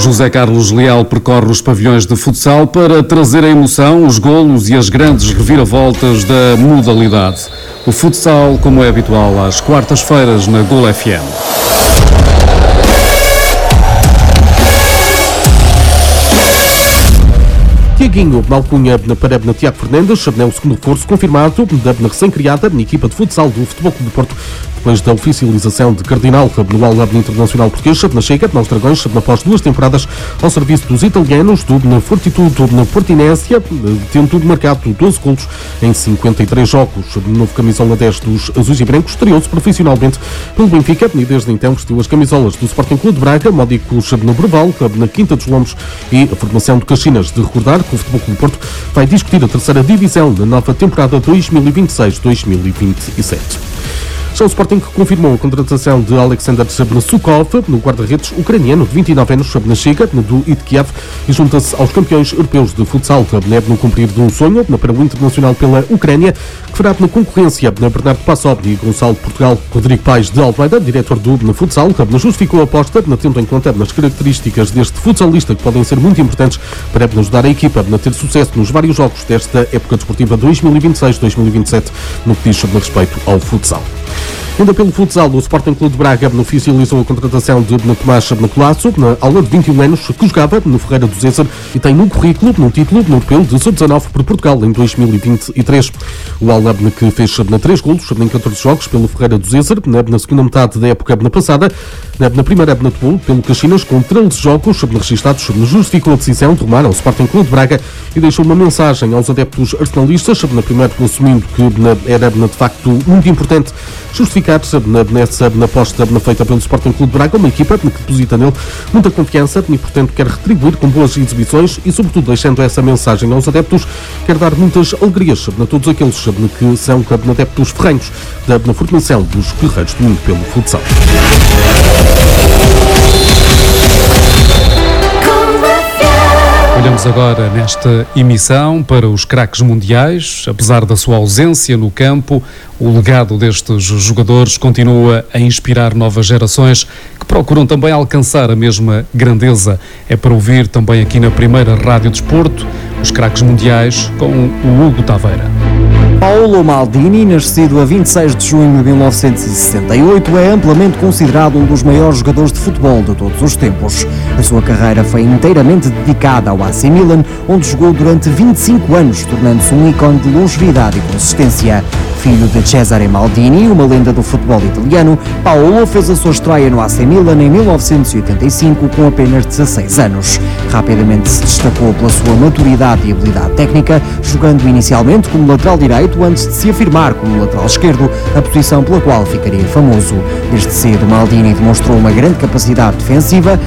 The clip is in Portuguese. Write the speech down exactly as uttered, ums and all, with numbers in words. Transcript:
José Carlos Leal percorre os pavilhões de futsal para trazer a emoção, os golos e as grandes reviravoltas da modalidade. O futsal, como é habitual, às quartas-feiras na Gol F M. Tiaguinho, alcunha para Tiago Fernandes, é o segundo reforço confirmado da recém-criada equipa de futsal do Futebol Clube do Porto, depois da oficialização de Cardinal no All-Lab Internacional Português, na chega aos Dragões, após duas temporadas ao serviço dos italianos, do Fortitudo na Portinésia, tendo marcado doze golos em cinquenta e três jogos. O novo camisola dez dos azuis e brancos estreou-se profissionalmente pelo Benfica e desde então vestiu as camisolas do Sporting Clube de Braga, Módicos no Breval, na Quinta dos Lombos e a formação de Caxinas. De recordar que o Futebol Clube do Porto vai discutir a terceira divisão na nova temporada dois mil e vinte e seis dois mil e vinte e sete. Já o Sporting confirmou a contratação de Alexander Sukov, no guarda-redes ucraniano de vinte e nove anos, na chega do I T Kiev, e junta-se aos campeões europeus de futsal, no cumprir de um sonho para o internacional pela Ucrânia, que fará na concorrência na Bernardo Passov e Gonçalo de Portugal. Rodrigo Paes de Almeida, diretor do no futsal, justificou a aposta, tendo em conta as características deste futsalista que podem ser muito importantes para ajudar a equipa a ter sucesso nos vários jogos desta época desportiva dois mil e vinte e seis dois mil e vinte e sete, no que diz sobre respeito ao futsal. Ainda pelo futsal, o Sporting Clube de Braga oficializou a contratação de Tomás Colasso, na aula de vinte e um anos, que jogava no Ferreira do Zézer e tem no currículo no título europeu de sub dezanove por Portugal em dois mil e vinte e três. O Al-Labne, que fez três golos em catorze jogos pelo Ferreira do Zézer, na segunda metade da época passada, na primeira época pelo Caxinas, com treze jogos registados, justificou a decisão de rumar ao Sporting Clube de Braga e deixou uma mensagem aos adeptos arsenalistas, na primeira assumindo que era de facto muito importante justificar nessa na aposta feita pelo Sporting Clube de Braga, uma equipa que deposita nele muita confiança e, portanto, quer retribuir com boas exibições e, sobretudo, deixando essa mensagem aos adeptos, quer dar muitas alegrias a todos aqueles que são adeptos ferrenhos da formação dos guerreiros do mundo pelo futsal. Olhamos agora nesta emissão para os craques mundiais. Apesar da sua ausência no campo, o legado destes jogadores continua a inspirar novas gerações que procuram também alcançar a mesma grandeza. É para ouvir também aqui na primeira Rádio Desporto, os craques mundiais com o Hugo Taveira. Paolo Maldini, nascido a vinte e seis de junho de mil novecentos e sessenta e oito, é amplamente considerado um dos maiores jogadores de futebol de todos os tempos. A sua carreira foi inteiramente dedicada ao A C Milan, onde jogou durante vinte e cinco anos, tornando-se um ícone de longevidade e consistência. Filho de Cesare Maldini, uma lenda do futebol italiano, Paolo fez a sua estreia no A C Milan em mil novecentos e oitenta e cinco com apenas dezasseis anos. Rapidamente se destacou pela sua maturidade e habilidade técnica, jogando inicialmente como lateral direito antes de se afirmar como lateral esquerdo, a posição pela qual ficaria famoso. Desde cedo, Maldini demonstrou uma grande capacidade defensiva,